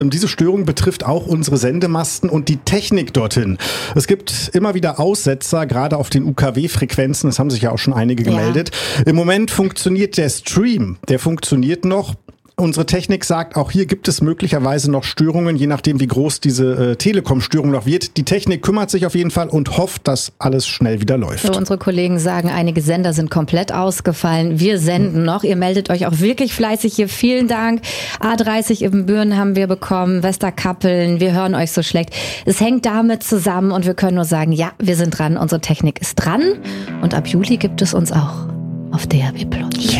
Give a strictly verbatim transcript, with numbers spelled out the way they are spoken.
Diese Störung betrifft auch unsere Sendemasten und die Technik dorthin. Es gibt immer wieder Aussetzer, gerade auf den U K W-Frequenzen. Es haben sich ja auch schon einige gemeldet. Ja. Im Moment funktioniert der Stream. Der funktioniert noch. Unsere Technik sagt, auch hier gibt es möglicherweise noch Störungen, je nachdem, wie groß diese äh, Telekom-Störung noch wird. Die Technik kümmert sich auf jeden Fall und hofft, dass alles schnell wieder läuft. So, unsere Kollegen sagen, einige Sender sind komplett ausgefallen. Wir senden noch. Ihr meldet euch auch wirklich fleißig hier. Vielen Dank. A dreißig in Büren haben wir bekommen, Westerkappeln. Wir hören euch so schlecht. Es hängt damit zusammen und wir können nur sagen, ja, wir sind dran. Unsere Technik ist dran. Und ab Juli gibt es uns auch auf D A B Plus. Yeah.